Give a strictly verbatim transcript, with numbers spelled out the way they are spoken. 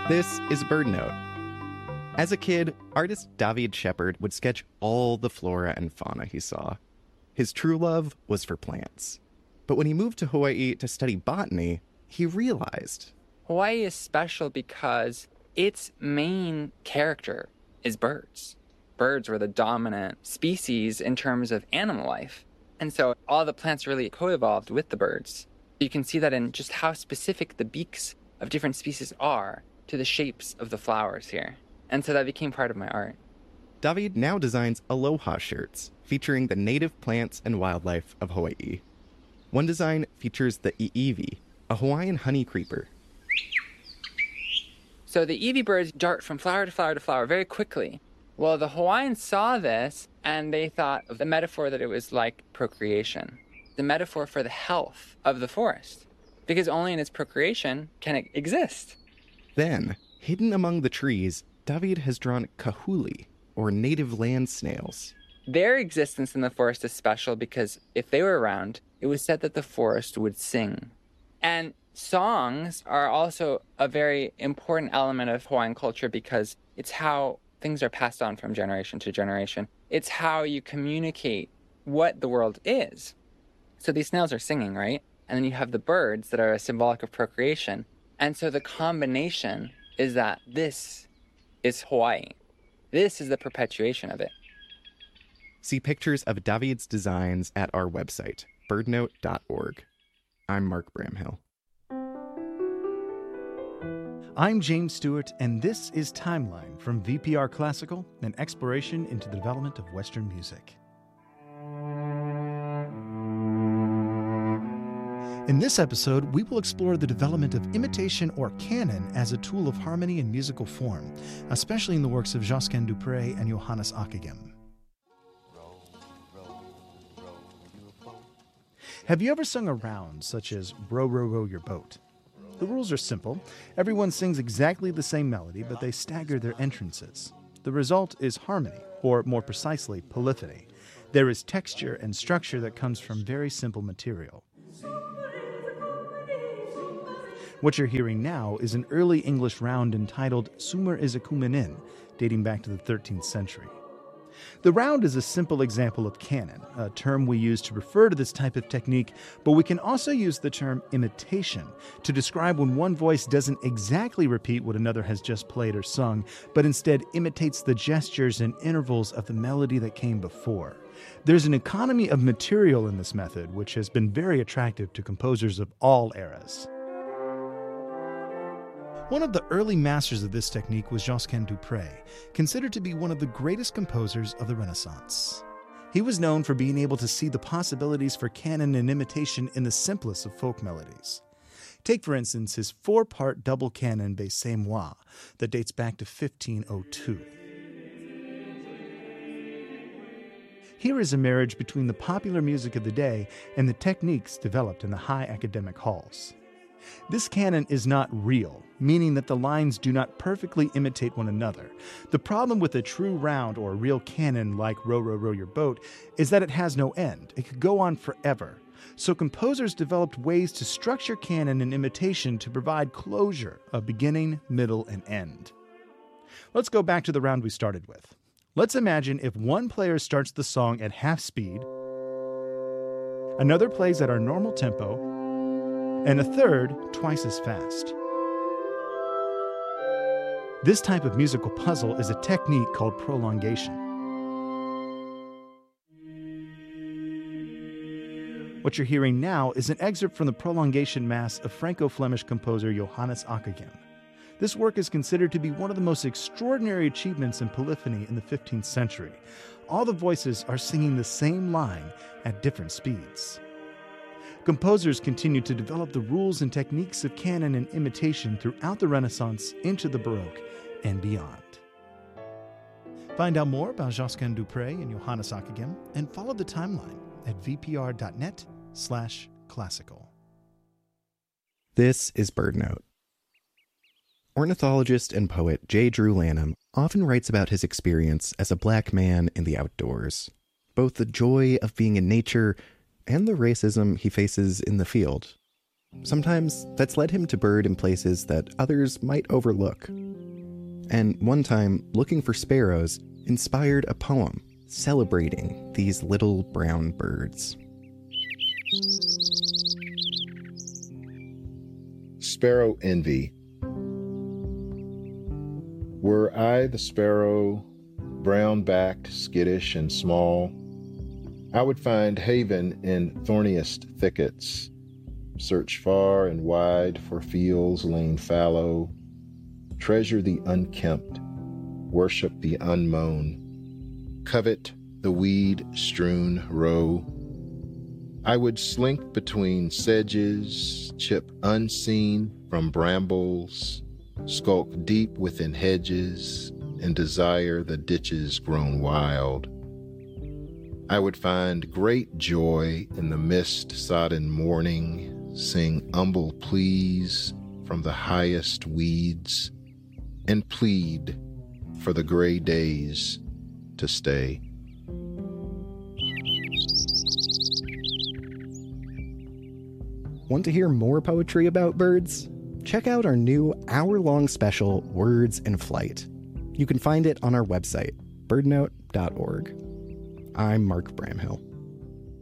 This is BirdNote. As a kid, artist David Shepard would sketch all the flora and fauna he saw. His true love was for plants. But when he moved to Hawaii to study botany, he realized Hawaii is special because its main character is birds. Birds were the dominant species in terms of animal life. And so all the plants really co-evolved with the birds. You can see that in just how specific the beaks of different species are to the shapes of the flowers here. And so that became part of my art. David now designs aloha shirts featuring the native plants and wildlife of Hawaii. One design features the iiwi, a Hawaiian honey creeper. So the iiwi birds dart from flower to flower to flower very quickly. Well, the Hawaiians saw this and they thought of the metaphor that it was like procreation, the metaphor for the health of the forest, because only in its procreation can it exist. Then, hidden among the trees, David has drawn kahuli, or native land snails. Their existence in the forest is special because if they were around, it was said that the forest would sing. And songs are also a very important element of Hawaiian culture because it's how things are passed on from generation to generation. It's how you communicate what the world is. So these snails are singing, right? And then you have the birds that are symbolic of procreation. And so the combination is that this is Hawaii. This is the perpetuation of it. See pictures of David's designs at our website, birdnote dot org. I'm Mark Bramhill. I'm James Stewart, and this is Timeline from V P R Classical, an exploration into the development of Western music. In this episode, we will explore the development of imitation or canon as a tool of harmony and musical form, especially in the works of Josquin du Pré and Johannes Ockeghem. Have you ever sung a round such as Row, Row, Row Your Boat? The rules are simple. Everyone sings exactly the same melody, but they stagger their entrances. The result is harmony, or more precisely, polyphony. There is texture and structure that comes from very simple material. What you're hearing now is an early English round entitled Sumer Izekumenin, dating back to the thirteenth century. The round is a simple example of canon, a term we use to refer to this type of technique, but we can also use the term imitation to describe when one voice doesn't exactly repeat what another has just played or sung, but instead imitates the gestures and intervals of the melody that came before. There's an economy of material in this method, which has been very attractive to composers of all eras. One of the early masters of this technique was Josquin du Pré, considered to be one of the greatest composers of the Renaissance. He was known for being able to see the possibilities for canon and imitation in the simplest of folk melodies. Take, for instance, his four-part double canon Baissez-moi that dates back to fifteen oh two. Here is a marriage between the popular music of the day and the techniques developed in the high academic halls. This canon is not real, meaning that the lines do not perfectly imitate one another. The problem with a true round or real canon like Row, Row, Row Your Boat is that it has no end. It could go on forever. So composers developed ways to structure canon and imitation to provide closure of beginning, middle, and end. Let's go back to the round we started with. Let's imagine if one player starts the song at half speed, another plays at our normal tempo, and a third twice as fast. This type of musical puzzle is a technique called prolongation. What you're hearing now is an excerpt from the Prolongation Mass of Franco-Flemish composer Johannes Ockeghem. This work is considered to be one of the most extraordinary achievements in polyphony in the fifteenth century. All the voices are singing the same line at different speeds. Composers continued to develop the rules and techniques of canon and imitation throughout the Renaissance into the Baroque and beyond. Find out more about Josquin du Pré and Johannes Ockeghem and follow the timeline at vpr.net slash classical. This is BirdNote. Ornithologist and poet J. Drew Lanham often writes about his experience as a black man in the outdoors, both the joy of being in nature and the racism he faces in the field. Sometimes that's led him to bird in places that others might overlook. And one time, looking for sparrows inspired a poem celebrating these little brown birds. Sparrow Envy. Were I the sparrow, brown-backed, skittish, and small, I would find haven in thorniest thickets, search far and wide for fields lain fallow, treasure the unkempt, worship the unmown, covet the weed-strewn row. I would slink between sedges, chip unseen from brambles, skulk deep within hedges, and desire the ditches grown wild. I would find great joy in the mist-sodden morning, sing humble pleas from the highest weeds, and plead for the gray days to stay. Want to hear more poetry about birds? Check out our new hour-long special, Words in Flight. You can find it on our website, bird note dot org. I'm Mark Bramhill.